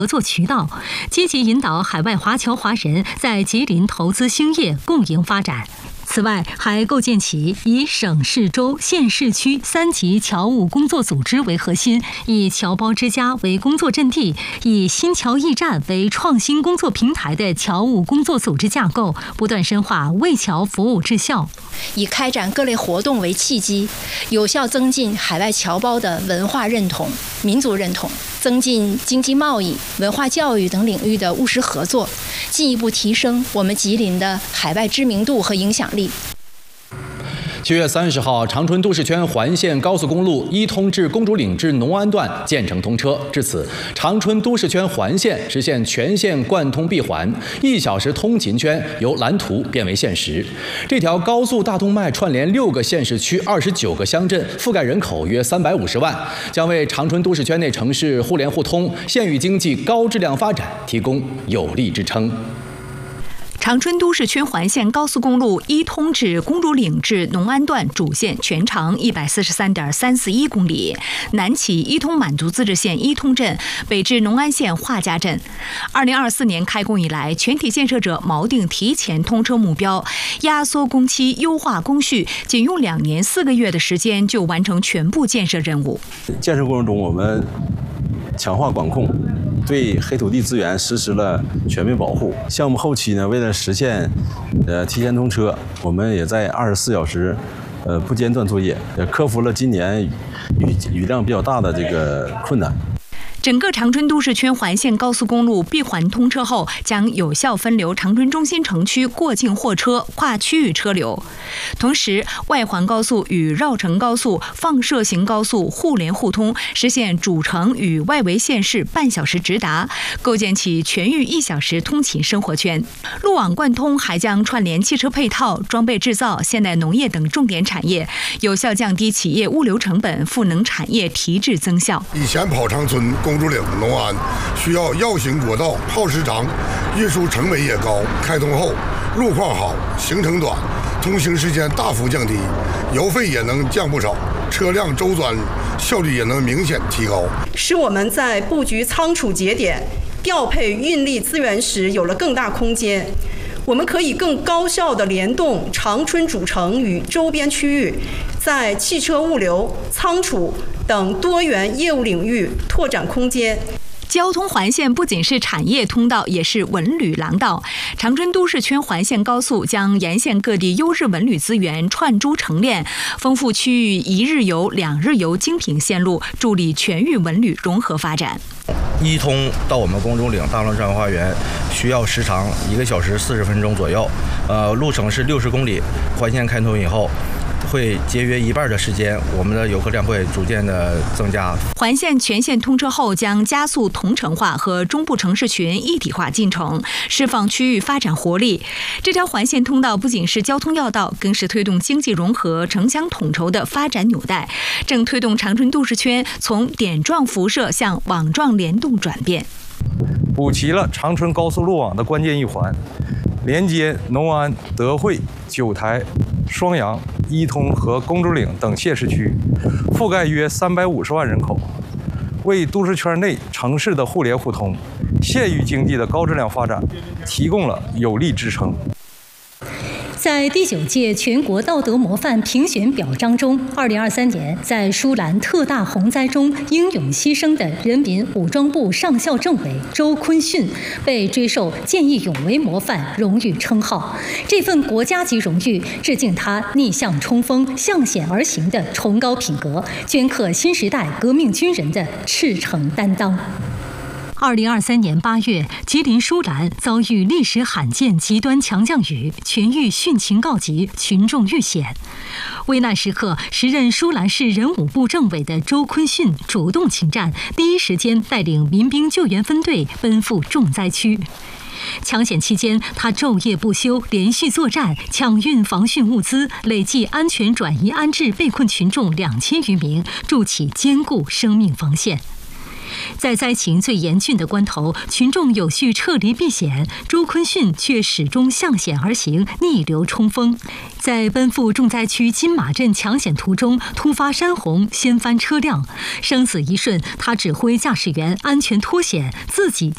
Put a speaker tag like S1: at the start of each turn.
S1: 合作渠道，积极引导海外华侨华人在吉林投资兴业，共赢发展。此外，还构建起以省市州县市区3级侨务工作组织为核心，以侨胞之家为工作阵地，以新侨驿站为创新工作平台的侨务工作组织架构，不断深化为侨服务质效。
S2: 以开展各类活动为契机，有效增进海外侨胞的文化认同、民族认同，增进经济贸易、文化教育等领域的务实合作，进一步提升我们吉林的海外知名度和影响力。
S3: 7月30号，长春都市圈环线高速公路一通至公主岭至农安段建成通车，至此，长春都市圈环线实现全线贯通闭环，1小时通勤圈由蓝图变为现实。这条高速大动脉串联6个县市区、29个乡镇，覆盖人口约350万，将为长春都市圈内城市互联互通、县域经济高质量发展提供有力支撑。
S4: 长春都市圈环线高速公路一通至公主岭至农安段主线全长143.341公里，南起一通满族自治县一通镇，北至农安县华家镇。2024年开工以来，全体建设者锚定提前通车目标，压缩工期，优化工序，仅用2年4个月的时间就完成全部建设任务。
S5: 建设过程中，我们强化管控，对黑土地资源实施了全面保护。项目后期呢，为了实现提前通车，我们也在24小时不间断作业，也克服了今年雨量比较大的这个困难。
S4: 整个长春都市圈环线高速公路闭环通车后，将有效分流长春中心城区过境货车跨区域车流，同时外环高速与绕城高速、放射型高速互联互通，实现主城与外围县市半小时直达，构建起全域1小时通勤生活圈。路网贯通还将串联汽车配套、装备制造、现代农业等重点产业，有效降低企业物流成本，赋能产业提质增效。
S6: 以前跑长春、公主岭、农安需要绕行国道，耗时长，运输成本也高。开通后，路况好，行程短，通行时间大幅降低，油费也能降不少，车辆周转效率也能明显提高，
S7: 使我们在布局仓储节点、调配运力资源时有了更大空间。我们可以更高效地联动长春主城与周边区域，在汽车物流、仓储等多元业务领域拓展空间。
S4: 交通环线不仅是产业通道，也是文旅廊道。长春都市圈环线高速将沿线各地优质文旅资源串珠成链，丰富区域1日游、2日游精品线路，助力全域文旅融合发展。
S8: 一通到我们公主岭大龙山花园需要时长1小时40分钟左右，路程是60公里。环线开通以后，会节约1半的时间，我们的游客量会逐渐的增加。
S4: 环线全线通车后，将加速同城化和中部城市群一体化进程，释放区域发展活力。这条环线通道不仅是交通要道，更是推动经济融合、城乡统筹的发展纽带，正推动长春都市圈从点状辐射向网状联动转变。
S9: 补齐了长春高速路网的关键一环，连接农安、德惠、九台、双阳、一通和公主岭等县市区，覆盖约350万人口，为都市圈内城市的互联互通、县域经济的高质量发展提供了有力支撑。
S1: 在第9届全国道德模范评选表彰中，2023年在舒兰特大洪灾中英勇牺牲的人民武装部上校政委周坤训被追授见义勇为模范荣誉称号。这份国家级荣誉致敬他逆向冲锋、向险而行的崇高品格，镌刻新时代革命军人的赤诚担当。2023年8月，吉林舒兰遭遇历史罕见极端强降雨，全域汛情告急，群众遇险。危难时刻，时任舒兰市人武部政委的周坤训主动请战，第一时间带领民兵救援分队奔赴重灾区。抢险期间，他昼夜不休，连续作战，抢运防汛物资，累计安全转移安置被困群众2000余名，筑起坚固生命防线。在灾情最严峻的关头，群众有序撤离避险，周坤训却始终向险而行，逆流冲锋。在奔赴重灾区金马镇抢险途中，突发山洪，掀翻车辆，生死一瞬，他指挥驾驶员安全脱险，自己